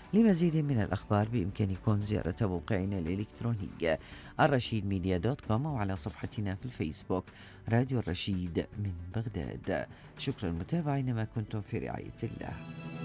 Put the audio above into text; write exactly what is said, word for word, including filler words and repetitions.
لمزيد من الأخبار بإمكانكم زيارة موقعنا الإلكتروني الرشيد ميديا دوت كوم أو على صفحتنا في الفيسبوك راديو الرشيد من بغداد. شكرا متابعين، ما كنتم في رعاية الله.